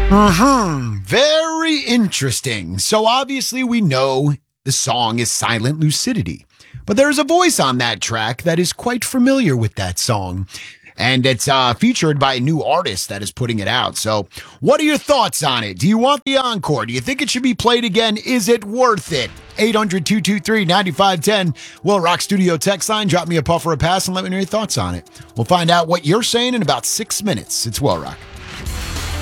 Very interesting. So obviously we know the song is Silent Lucidity, but there's a voice on that track that is quite familiar with that song. And it's featured by a new artist that is putting it out. So what are your thoughts on it? Do you want the encore? Do you think it should be played again? Is it worth it? 800-223-9510. Will Rock Studio text line. Drop me a puff or a pass and let me know your thoughts on it. We'll find out what you're saying in about 6 minutes. It's Will Rock.